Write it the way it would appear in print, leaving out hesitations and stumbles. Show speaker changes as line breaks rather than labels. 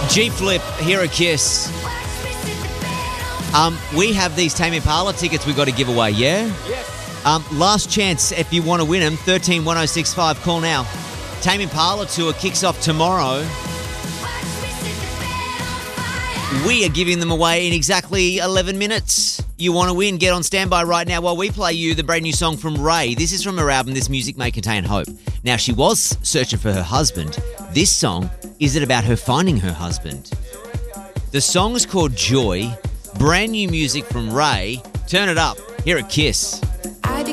G-Flip, here at Kiss. We have these Tame Impala tickets we've got to give away, yeah?
Yes.
Last chance if you want to win them, 131065, call now. Tame Impala tour kicks off tomorrow. We are giving them away in exactly 11 minutes. You want to win, get on standby right now while we play you the brand new song from Ray. This is from her album, This Music May Contain Hope. Now, she was searching for her husband. This song is about her finding her husband. The song is called Joy. Brand new music from Ray. Turn it up here at Kiss.